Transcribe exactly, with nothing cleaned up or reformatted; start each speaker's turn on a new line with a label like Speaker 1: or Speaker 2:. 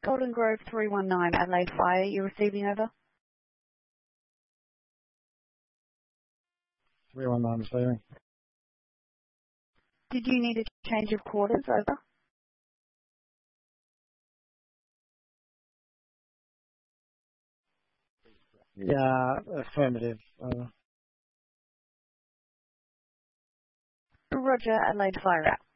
Speaker 1: Golden Grove three one nine, Adelaide Fire, you receiving over?
Speaker 2: three one nine receiving.
Speaker 1: Did you need a change of quarters, over?
Speaker 2: Yeah, affirmative, over.
Speaker 1: Roger, Adelaide Fire out.